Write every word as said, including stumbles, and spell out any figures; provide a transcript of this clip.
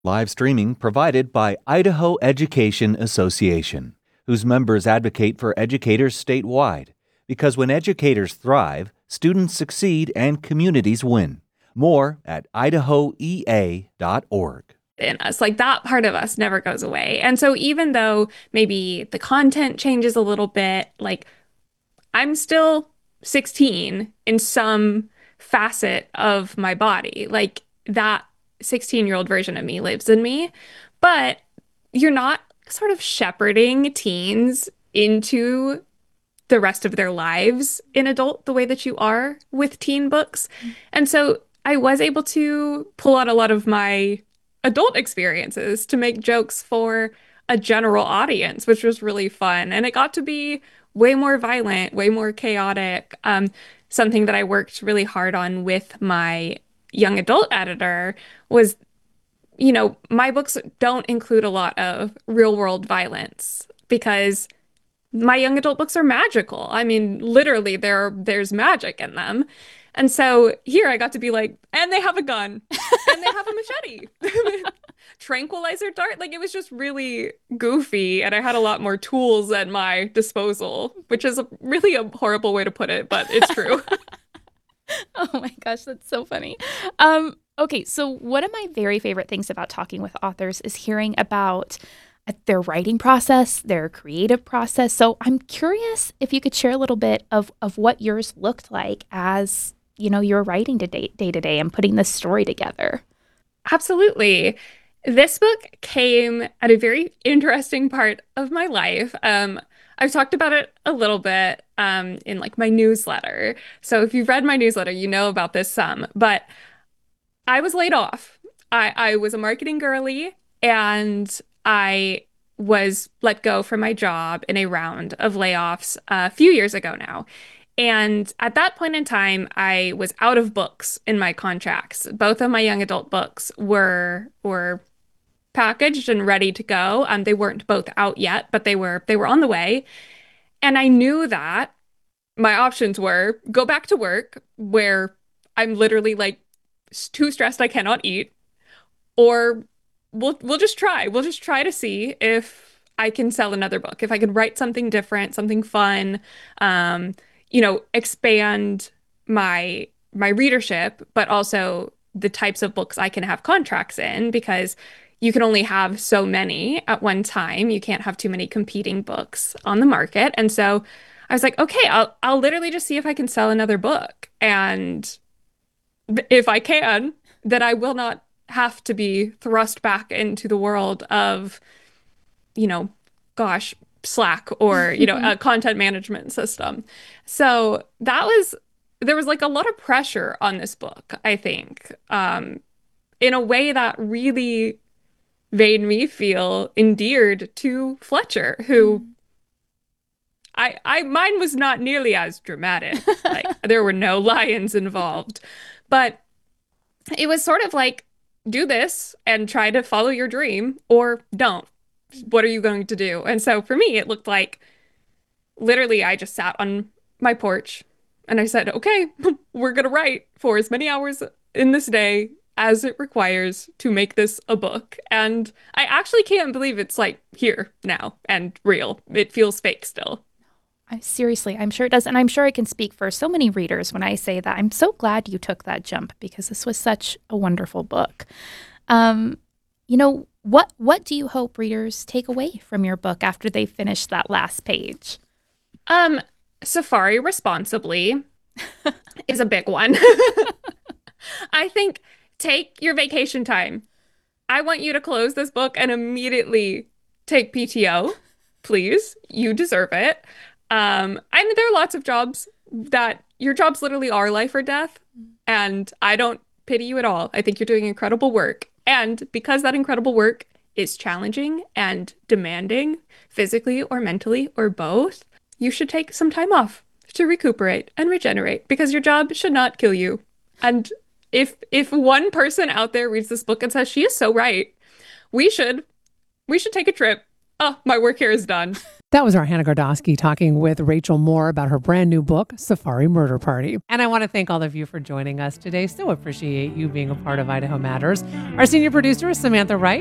Live streaming provided by Idaho Education Association, whose members advocate for educators statewide. Because when educators thrive, students succeed and communities win. More at idaho e a dot org. In us, like that part of us never goes away. And so even though maybe the content changes a little bit, like I'm still sixteen in some facet of my body. Like that sixteen year old version of me lives in me, but you're not sort of shepherding teens into the rest of their lives in adult the way that you are with teen books. And so I was able to pull out a lot of my adult experiences to make jokes for a general audience, which was really fun. And it got to be way more violent, way more chaotic. Um, something that I worked really hard on with my young adult editor was, you know, my books don't include a lot of real world violence because my young adult books are magical. I mean, literally there there's magic in them. And so here I got to be like, and they have a gun, and they have a machete, tranquilizer dart. Like it was just really goofy, and I had a lot more tools at my disposal, which is a, really a horrible way to put it, but it's true. Oh my gosh, that's so funny. Um, okay, so one of my very favorite things about talking with authors is hearing about uh, their writing process, their creative process. So I'm curious if you could share a little bit of, of what yours looked like as, you know, you're writing to day, day to day and putting this story together. Absolutely. This book came at a very interesting part of my life. Um, I've talked about it a little bit um, in like my newsletter. So if you've read my newsletter, you know about this some. But I was laid off. I, I was a marketing girly, and I was let go from my job in a round of layoffs a few years ago now. And at that point in time, I was out of books in my contracts. Both of my young adult books were were packaged and ready to go. Um, they weren't both out yet, but they were they were on the way. And I knew that my options were go back to work where I'm literally like too stressed I cannot eat, or we'll we'll just try. We'll just try to see if I can sell another book, if I can write something different, something fun, um, you know, expand my my readership, but also the types of books I can have contracts in, because you can only have so many at one time. You can't have too many competing books on the market. And so I was like, okay, I'll I'll literally just see if I can sell another book. And if I can, then I will not have to be thrust back into the world of, you know, gosh, Slack or, you know, a content management system. So that was, there was like a lot of pressure on this book, I think, um, in a way that really made me feel endeared to Fletcher, who I, I, mine was not nearly as dramatic. Like there were no lions involved, but it was sort of like, do this and try to follow your dream or don't. What are you going to do? And so for me, it looked like literally I just sat on my porch and I said, okay, we're going to write for as many hours in this day as it requires to make this a book. And I actually can't believe it's like here now and real. It feels fake still. I, seriously, I'm sure it does. And I'm sure I can speak for so many readers when I say that. I'm so glad you took that jump because this was such a wonderful book. Um, you know, what what do you hope readers take away from your book after they finish that last page? Um, Safari responsibly is a big one. I think take your vacation time. I want you to close this book and immediately take P T O, please. You deserve it. Um, I mean, there are lots of jobs that your jobs literally are life or death, and I don't pity you at all. I think you're doing incredible work. And because that incredible work is challenging and demanding, physically or mentally or both, you should take some time off to recuperate and regenerate because your job should not kill you. And if if one person out there reads this book and says she is so right, we should we should take a trip. Oh, my work here is done. That was our Hannah Gardosky talking with Rachel Moore about her brand new book, Safari Murder Party. And I want to thank all of you for joining us today. So appreciate you being a part of Idaho Matters. Our senior producer is Samantha Wright.